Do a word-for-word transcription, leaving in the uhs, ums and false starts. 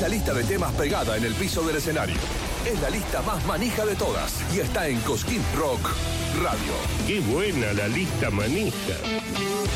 la lista de temas pegada en el piso del escenario. Es la lista más manija de todas y está en Cosquín Rock Radio. ¡Qué buena la lista manija!